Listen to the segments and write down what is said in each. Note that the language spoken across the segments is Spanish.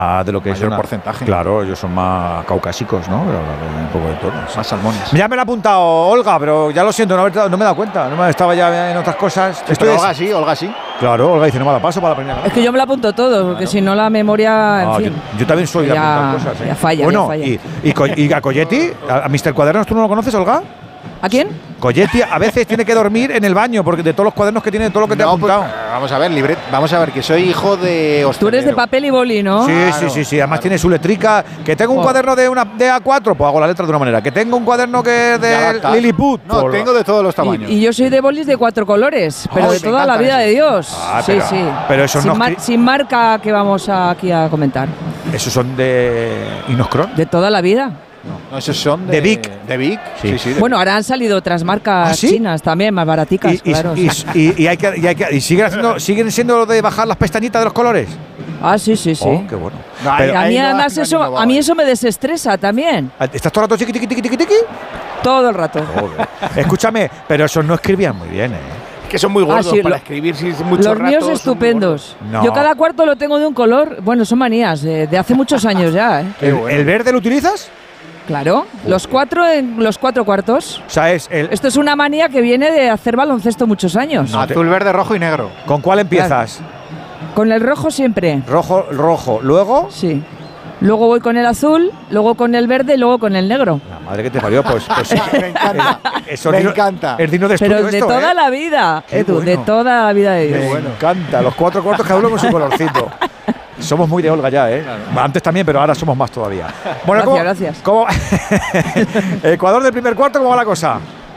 de lo que mayor es porcentaje. Claro, ellos son más caucásicos, ¿no? Pero un poco de todo. Más salmones. Ya me lo ha apuntado Olga, pero ya lo siento, no me he dado cuenta. Estaba ya en otras cosas. Pero Olga sí. Claro, Olga dice, no me la paso para la primera. Es que yo me lo apunto todo, porque si no la memoria, en fin, yo también soy de apuntar cosas. Ya falla, bueno, ya falla. Y a Colletti, a Mr. Cuadernos, ¿tú no lo conoces, Olga? ¿A quién? Colletti a veces tiene que dormir en el baño porque de todos los cuadernos que tiene, de todo lo que te ha apuntado. Pues, vamos a ver, que soy hijo de hostelero. Tú eres de papel y boli, ¿no? Sí, claro, sí. Además tiene su letrica. Que tengo un cuaderno de A4, pues hago la letra de una manera. Que tengo un cuaderno que es de Lilliput. No, tengo de todos los tamaños. Y yo soy de bolis de 4 colores, pero de toda la vida de Dios. Sí. Pero esos sin marca que vamos aquí a comentar. ¿Esos son de Inoscron? De toda la vida. No, esos son de Vic. ¿De Vic? Sí. Bueno, ahora han salido otras marcas chinas también, más baraticas, claro. ¿Y siguen siendo lo de bajar las pestañitas de los colores? Sí. Oh, qué bueno. Pero a mí además a mí eso me desestresa también. ¿Estás todo el rato tiqui? Todo el rato. Joder. Escúchame, pero esos no escribían muy bien, Que son muy gordos para escribir mucho rato. Los míos estupendos. No. Yo cada cuarto lo tengo de un color. Bueno, son manías de hace muchos años ya. ¿El verde lo utilizas? Claro, los 4 en los 4 cuartos. O sea, Esto es una manía que viene de hacer baloncesto muchos años. Azul, verde, rojo y negro. ¿Con cuál empiezas? Claro. Con el rojo siempre. Rojo. ¿Luego? Sí. Luego voy con el azul, luego con el verde y luego con el negro. La madre que te parió, pues me encanta. Me encanta. Es digno de estudio. Pero de esto, toda la vida, Edu, bueno. de toda la vida de Dios. Me encanta. Los 4 cuartos cada uno con su colorcito. Somos muy de Olga ya, Claro. Antes también, pero ahora somos más todavía. Bueno, gracias. Ecuador del primer cuarto, ¿cómo va la cosa?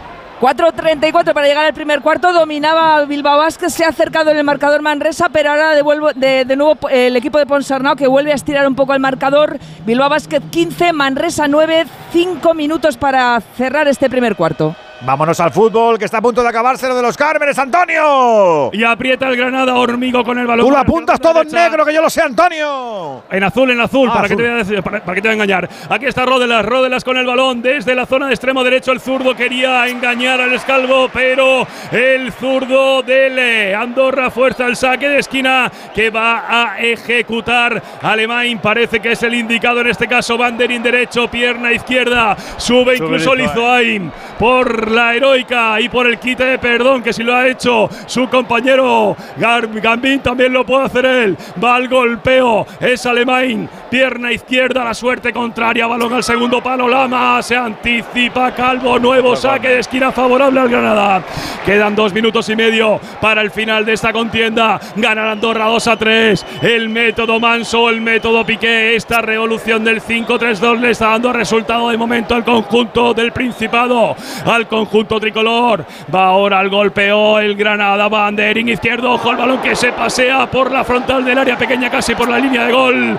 4:34 para llegar al primer cuarto. Dominaba Bilbao Basket, se ha acercado en el marcador Manresa, pero ahora de nuevo el equipo de Ponsarnau que vuelve a estirar un poco el marcador. Bilbao Basket 15, Manresa 9, 5 minutos para cerrar este primer cuarto. Vámonos al fútbol, que está a punto de acabarse lo de los Cármenes, Antonio. Y aprieta el Granada, Hormigo con el balón. Tú lo apuntas todo en negro, que yo lo sé, Antonio. En azul, para que te voy a decir, para que te voy a engañar. Aquí está Rodelas con el balón desde la zona de extremo derecho. El zurdo quería engañar al Escalvo, pero el zurdo del Andorra fuerza el saque de esquina que va a ejecutar Alemán. Parece que es el indicado en este caso. Banderín derecho, pierna izquierda. Sube incluso Lizoain por la heroica y por el quite de perdón que si lo ha hecho su compañero Gambín también lo puede hacer él. Va al golpeo, es Alemán, pierna izquierda, la suerte contraria, balón al segundo palo, Lama, se anticipa Calvo, nuevo saque de esquina favorable al Granada. Quedan 2 minutos y medio para el final de esta contienda. Gana Andorra 2-3. El método Manso, el método Piqué, esta revolución del 5-3-2 le está dando resultado de momento al conjunto del Principado, al conjunto tricolor. Va ahora al golpeo el Granada, Banderín izquierdo, ojo al balón que se pasea por la frontal del área pequeña, casi por la línea de gol.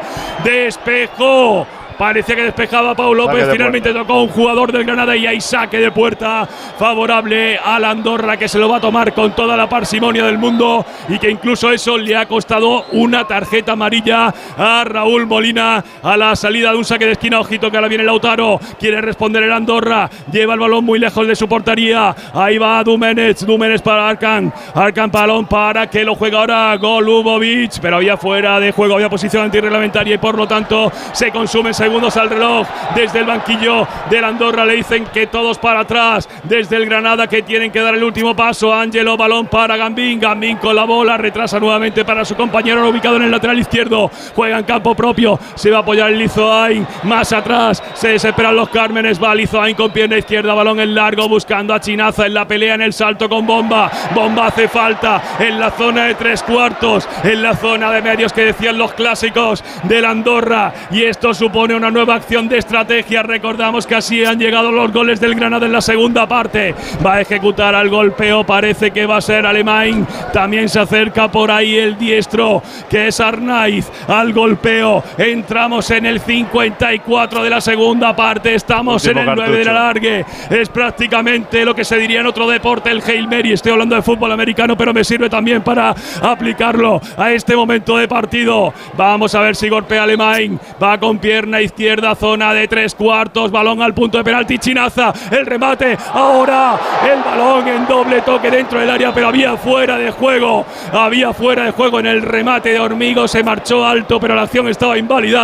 Despejó. Parecía que despejaba Pau López, finalmente tocó un jugador del Granada y hay saque de puerta favorable al Andorra, que se lo va a tomar con toda la parsimonia del mundo y que incluso eso le ha costado una tarjeta amarilla a Raúl Molina a la salida de un saque de esquina. Ojito que ahora viene Lautaro, quiere responder el Andorra, lleva el balón muy lejos de su portería, ahí va Dumenech para Arkan balón para que lo juega ahora Golubovic, pero había fuera de juego, había posición antirreglamentaria y por lo tanto se consumen segundos al reloj. Desde el banquillo del Andorra le dicen que todos para atrás, desde el Granada que tienen que dar el último paso. Ángelo, balón para Gambín con la bola, retrasa nuevamente para su compañero ubicado en el lateral izquierdo, juega en campo propio, se va a apoyar el Lizoain, más atrás se desesperan los Cármenes, va Lizoain con pierna izquierda, balón en largo buscando a Chinaza en la pelea, en el salto con Bomba hace falta en la zona de 3/4, en la zona de medios que decían los clásicos del Andorra, y esto supone una nueva acción de estrategia. Recordamos que así han llegado los goles del Granada en la segunda parte. Va a ejecutar al golpeo, parece que va a ser Alemán, también se acerca por ahí el diestro que es Arnaiz al golpeo. Entramos en el 54 de la segunda parte, estamos en el 9 del alargue. Es prácticamente lo que se diría en otro deporte el Hail Mary. Estoy hablando de fútbol americano, pero me sirve también para aplicarlo a este momento de partido. Vamos a ver si golpea Alemán, va con pierna izquierda, zona de 3/4, balón al punto de penalti, Chinaza, el remate, ahora el balón en doble toque dentro del área, pero había fuera de juego en el remate de Hormigo, se marchó alto, pero la acción estaba invalidada.